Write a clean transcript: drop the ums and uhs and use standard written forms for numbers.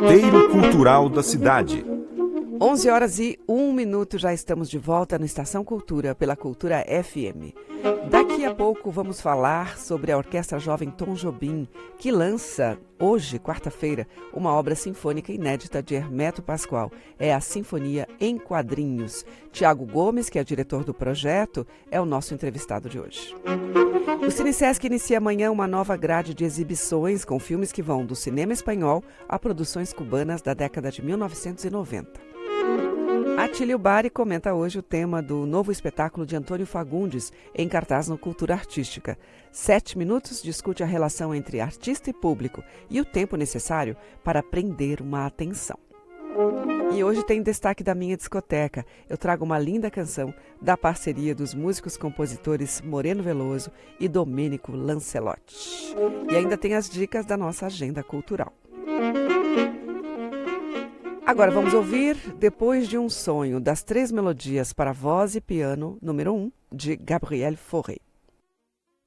Roteiro Cultural da Cidade. 11 horas e 1 minuto, já estamos de volta no Estação Cultura, pela Cultura FM. Daqui a pouco vamos falar sobre a Orquestra Jovem Tom Jobim, que lança hoje, quarta-feira, uma obra sinfônica inédita de Hermeto Pascoal. É a Sinfonia em Quadrinhos. Tiago Gomes, que é diretor do projeto, é o nosso entrevistado de hoje. O CineSesc inicia amanhã uma nova grade de exibições com filmes que vão do cinema espanhol a produções cubanas da década de 1990. Atílio Bari comenta hoje o tema do novo espetáculo de Antônio Fagundes, em cartaz no Cultura Artística. 7 minutos discute a relação entre artista e público e o tempo necessário para prender uma atenção. E hoje tem destaque da minha discoteca. Eu trago uma linda canção da parceria dos músicos-compositores Moreno Veloso e Domênico Lancelotti. E ainda tem as dicas da nossa agenda cultural. Agora vamos ouvir Depois de um Sonho, das 3 melodias para voz e piano, número 1, de Gabriel Fauré.